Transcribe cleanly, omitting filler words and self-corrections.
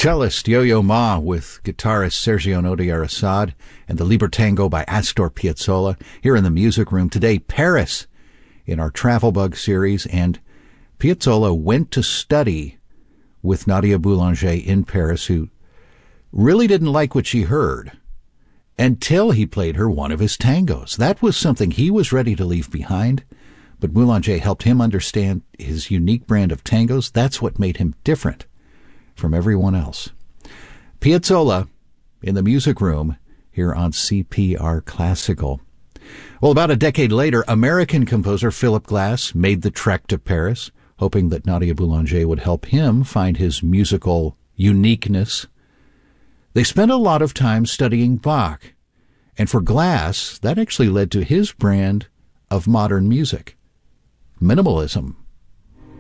Cellist Yo-Yo Ma with guitarist Sergio Nodier Assad and the Libertango by Astor Piazzolla here in the music room. Today, Paris in our Travel Bug series, and Piazzolla went to study with Nadia Boulanger in Paris, who really didn't like what she heard until he played her one of his tangos. That was something he was ready to leave behind, but Boulanger helped him understand his unique brand of tangos. That's what made him different from everyone else. Piazzolla in the music room here on CPR Classical. Well, about a decade later, American composer Philip Glass made the trek to Paris, hoping that Nadia Boulanger would help him find his musical uniqueness. They spent a lot of time studying Bach, and for Glass, that actually led to his brand of modern music. Minimalism